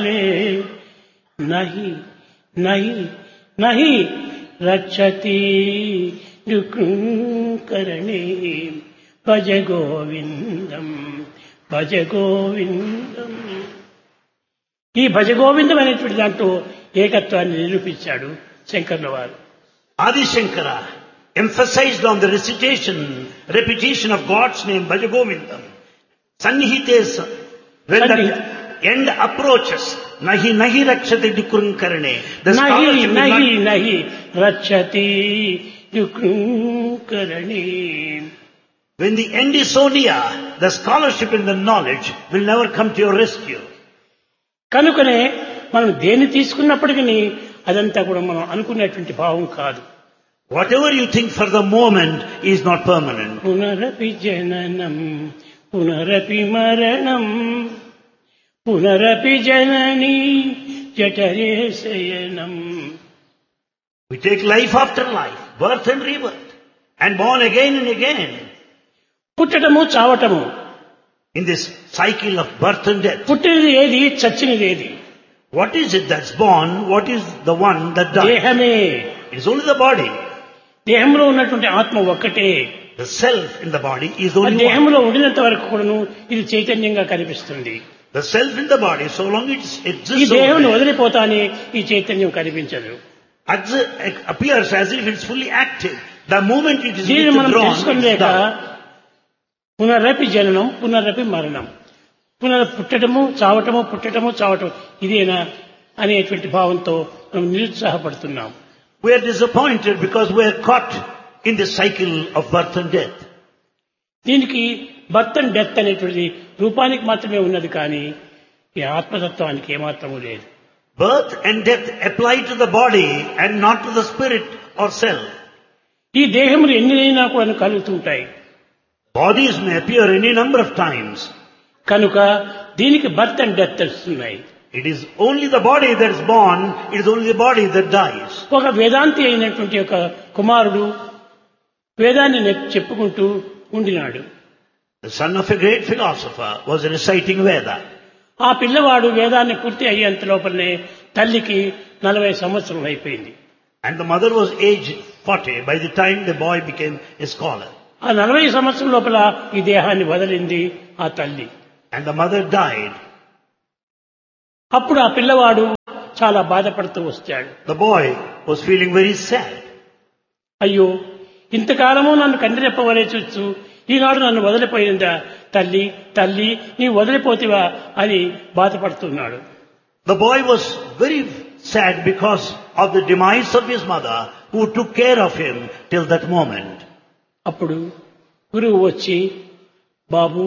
काले नहीं नहीं नहीं रक्षति दुःखकरणे भज गोविंदम భజ గోవిందం. ఈ భజ గోవిందం అనేటువంటి దాంట్లో ఏకత్వాన్ని నిరూపించాడు శంకర్ల వారు. Adi Shankara emphasized on the repetition of God's name, Bhaja Govindam. Sannihite, when the end approaches, nahi nahi rakshati dukrum karane. Nahi nahi rakshati dukrum karane. When the end is so near, the scholarship and the knowledge will never come to your rescue. కనుకనే మనం దేన్ని తీసుకున్నప్పటికీ అదంతా కూడా మనం అనుకునేటువంటి భావం కాదు. Whatever you think for the moment is not permanent. పునరపి జననం పునరపి మరణం పునరపి జనని జఠరే శయనం. We take life after life, birth and rebirth, and born again and again. పుట్టడము చావటము. In this cycle of birth and death. పుట్టినది ఏది, చచ్చినది ఏది? What is it that's born? What is the one that dies? దేహమే. It is only the body. దేహంలో ఉన్నటువంటి ఆత్మ ఒక్కటే. The self in the body is only one. దేహంలో ఉండినంత వరకు కూడాను ఇది చైతన్యంగా కనిపిస్తుంది. The self in the body, so long it exists. ఈ దేహం వదిలిపోతానే ఈ చైతన్యం కనిపించదు. Appears as if it's fully active. The moment it is దీన్ని మనం withdrawn, తెలుసుకోలేక పునరపి జననం పునరపి మరణం, పుట్టడము చావటము పుట్టడము చావటం ఇదేనా అనేటువంటి భావంతో మనం నిరుత్సాహపడుతున్నాం. We are disappointed because we are caught in the cycle of birth and death. దీనికి బర్త్ అండ్ డెత్ అనేటువంటి రూపానికి మాత్రమే ఉన్నది, కానీ ఈ ఆత్మతత్వానికి ఏమాత్రము లేదు. Birth and death apply to the body and not to the spirit or self. ఈ దేహములు ఎన్నినైనా కూడా కలుగుతుంటాయి. Bodies may appear any number of times. కనుక దీనికి బర్త్ అండ్ డెత్ వస్తున్నాయి. It is only the body that is born, it is only the body that dies. ఒక వేదాంతి అయినటువంటి ఒక కుమారుడు వేదాన్ని చెప్పుకుంటూ ఉండినాడు. The son of a great philosopher was reciting Veda. ఆ పిల్లవాడు వేదాన్ని పూర్తి అయ్యేంత లోపలనే తల్లికి 40 సంవత్సరాలు అయిపోయింది. And the mother was aged 40 by the time the boy became a scholar. ఆ 40 సంవత్సరం లోపల ఈ దేహాన్ని వదిలింది ఆ తల్లి. And the mother died. అప్పుడు ఆ పిల్లవాడు చాలా బాధపడుతూ వచ్చాడు. The boy was feeling very sad. అయ్యో, ఇంతకాలము నన్ను కంటిరెప్పవలే చూస్తూ ఈనాడు నన్ను వదిలిపోయిందా తల్లి, తల్లి నీ వదిలిపోతివా అని బాధపడుతున్నాడు. The boy was very sad because of the demise of his mother who took care of him till that moment. అప్పుడు గురువు వచ్చి, బాబు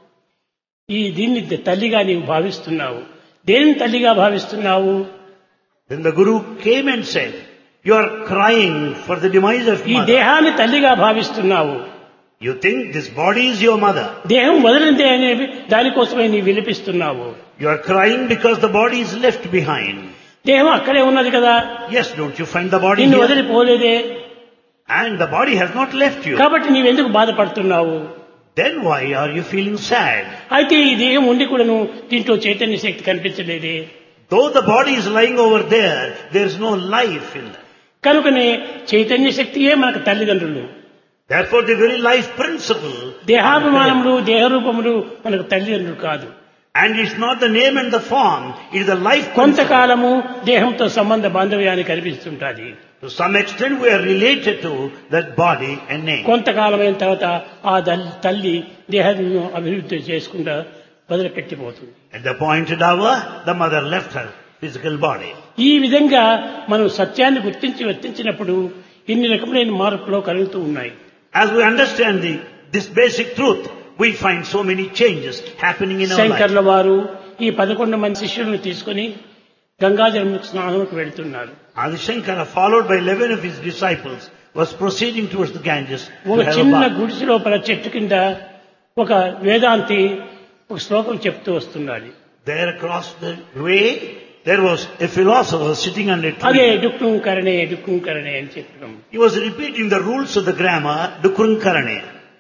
దీన్ని తల్లిగా నీవు భావిస్తున్నావు, దేని తల్లిగా భావిస్తున్నావు? Then the Guru came and said, you are crying for the demise of ఈ mother. దేహాన్ని తల్లిగా భావిస్తున్నావు. You think this body is your mother. దేహం వదిలిందే అనేవి దానికోసమే నీ విలిపిస్తున్నావు. You are crying because the body is left behind. దేహం అక్కడే ఉన్నది కదా. Yes, don't you find the body నిన్ను here? వదిలిపోలేదే. And the body has not left you. కాబట్టి నీవెందుకు బాధపడుతున్నావు? Then why are you feeling sad? అయితే ఈ దేహం ఉండి కూడాను దీంట్లో చైతన్య శక్తి కనిపించలేదే. Though the body is lying over there, there is no life in that. కనుకనే చైతన్య శక్తియే మనకు తల్లిదండ్రులు. Therefore the very life principle. దేహాభిమానములు దేహరూపములు మనకు తల్లిదండ్రులు కాదు. And it's not the name and the form, it is the life principle. కొంతకాలము దేహంతో సంబంధ బాంధవ్యాన్ని కనిపిస్తుంటాది. To some extent we are related to that body and name. కొంతకాలమైన తర్వాత ఆ తల్లి దేహాన్ని అభివృద్ధి చేసుకుంటా వదిలిపెట్టిపోతుంది. At the appointed hour, the mother left her physical body. ఈ విధంగా మనం సత్యాన్ని వర్తించినప్పుడు ఇన్ని రకములైన మార్పులు కలుగుతూ ఉన్నాయి. As we understand this basic truth, we find so many changes happening in our life. శంకర్ల వారు ఈ 11 మంది శిష్యులను తీసుకుని గంగాజలముకు స్నానంకు వెళ్తున్నారు. Adi Shankara, followed by 11 of his disciples, was proceeding towards the Ganges. ఒక చిన్న గుడిసె లోపల చెట్టు కింద ఒక వేదాంతి ఒక శ్లోకం చెప్తూ వస్తున్నాడు. There across the way, there was a philosopher sitting under a అదే tree. దుఃఖం కరణే అని చెప్పడం. He was repeating the rules of the grammar, Dukrum Karane.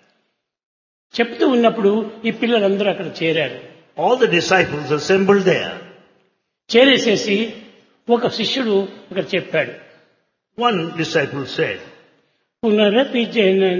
చెప్తూ ఉన్నప్పుడు ఈ పిల్లలందరూ అక్కడ చేరారు. All the disciples assembled there. చేరేసేసి ఒక శిష్యుడు ఇక్కడ చెప్పాడు. One disciple said, పునరపి జన